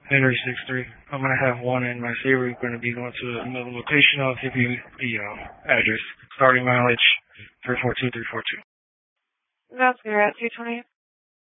Henry 63. I'm going to have one in my saver. We're going to be going to another location. I'll give you the address. Starting mileage 342. That's good. At 220.